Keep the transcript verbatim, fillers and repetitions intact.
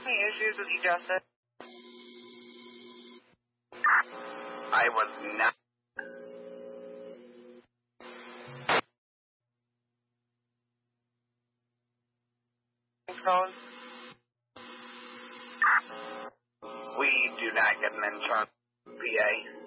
any issues with you, Justice? I was not. Phone? We do not get an insurance, V A.